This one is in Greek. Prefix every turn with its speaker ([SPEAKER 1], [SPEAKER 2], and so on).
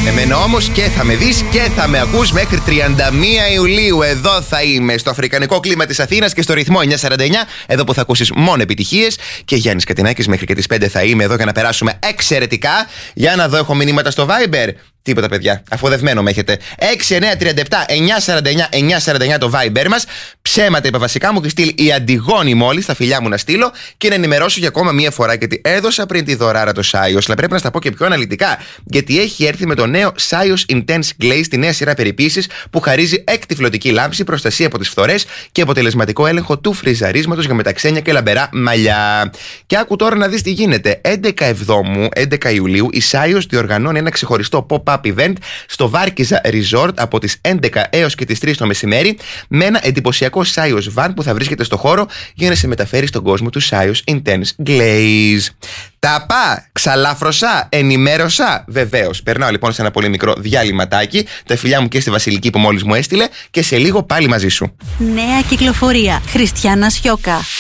[SPEAKER 1] Εμένα όμως και θα με δεις και θα με ακούς μέχρι 31 Ιουλίου. Εδώ θα είμαι, στο αφρικανικό κλίμα της Αθήνας και στο ρυθμό 949. Εδώ που θα ακούσεις μόνο επιτυχίες. Και Γιάννης Κατινάκης μέχρι και τις 5 θα είμαι εδώ για να περάσουμε εξαιρετικά. Για να δω, έχω μηνύματα στο Viber. Τίποτα, παιδιά, αφοδευμένο με έχετε. 6937-949-949 το Viber μας. Ψέματα είπα βασικά, μου έχει στείλει η Αντιγόνη μόλις, τα φιλιά μου να στείλω και να ενημερώσω για ακόμα μία φορά. Γιατί έδωσα πριν τη δωράρα το Σάιος, αλλά πρέπει να στα πω και πιο αναλυτικά. Γιατί έχει έρθει με το νέο Σάιος Intense Glaze, τη νέα σειρά περιποίησης που χαρίζει εκτυφλωτική λάμψη, προστασία από τις φθορές και αποτελεσματικό έλεγχο του φριζαρίσματος για μεταξένια και λαμπερά μαλλιά. Και άκου τώρα να δεις τι γίνεται. 11 Ιουλίου η Σάιος διοργανώνει ένα ξεχωριστό pop-up event στο Βάρκιζα Resort από τις 11 έως και τις 3 το μεσημέρι με ένα εντυπωσιακό Σάιος van που θα βρίσκεται στο χώρο για να σε μεταφέρει στον κόσμο του Σάιος Intense Glaze. Τα πά, ξαλάφρωσα, ενημέρωσα. Βεβαίως. Περνάω λοιπόν σε ένα πολύ μικρό διάλειμματάκι. Τα φιλιά μου και στη Βασιλική που μόλις μου έστειλε και σε λίγο πάλι μαζί σου.
[SPEAKER 2] Νέα κυκλοφορία. Χριστιάνα Σιώκα.